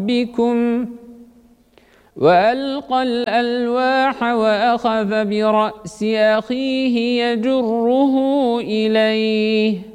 ربكم وألقى الألواح وأخذ برأس أخيه يجره إليه